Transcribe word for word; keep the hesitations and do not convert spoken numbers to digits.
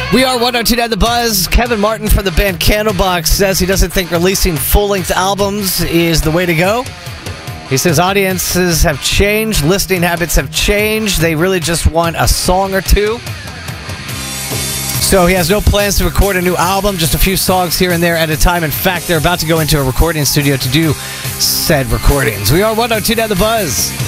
We are one oh two point nine The Buzz. Kevin Martin from the band Candlebox says he doesn't think releasing full-length albums is the way to go. He says audiences have changed, listening habits have changed. They really just want a song or two. So he has no plans to record a new album, just a few songs here and there at a time. In fact, they're about to go into a recording studio to do said recordings. We are one oh two point nine The Buzz.